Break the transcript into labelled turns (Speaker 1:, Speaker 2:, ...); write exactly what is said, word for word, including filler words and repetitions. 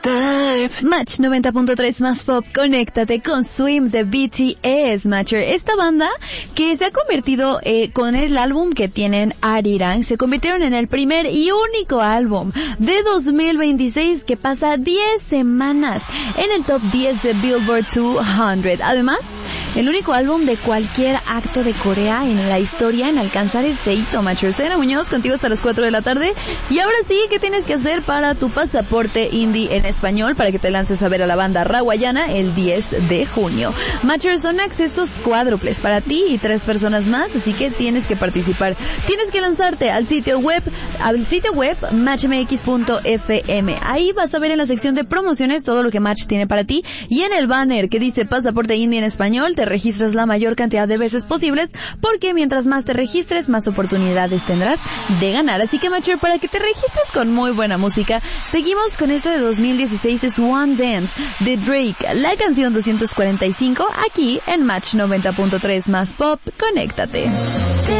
Speaker 1: Match noventa punto tres más pop, conéctate con Swim de B T S, Matcher. Esta banda que se ha convertido eh, con el álbum que tienen Arirang, se convirtieron en el primer y único álbum de dos mil veintiséis que pasa diez semanas en el top diez de Billboard doscientos. Además, el único álbum de cualquier acto de Corea en la historia en alcanzar este hito, Matcher. Soy Ana Muñoz, contigo hasta las cuatro de la tarde. Y ahora sí, ¿qué tienes que hacer para tu pasaporte indie en español para que te lances a ver a la banda rawayana el diez de junio? Matcher, son accesos cuádruples para ti y tres personas más, así que tienes que participar. Tienes que lanzarte al sitio web, al sitio web match m x punto f m. Ahí vas a ver en la sección de promociones todo lo que Match tiene para ti, y en el banner que dice pasaporte indie en español te registras la mayor cantidad de veces posibles, porque mientras más te registres, más oportunidades tendrás de ganar. Así que Matcher, para que te registres con muy buena música, seguimos con esto de dos mil dieciséis, es One Dance de Drake, la canción doscientos cuarenta y cinco, aquí en Match noventa punto tres más pop, conéctate.